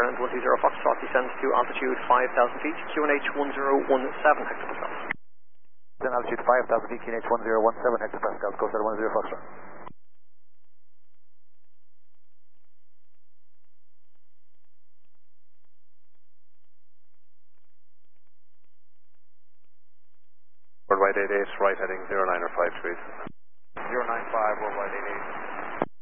Ireland 120 Foxtrot descends to altitude 5,000 feet, QNH 1017 hectopascals. Then altitude 5,000 feet, QNH 1017 hectopascals, go 10 Foxtrot. Worldwide 88, right heading 095 speed. 095, worldwide 88.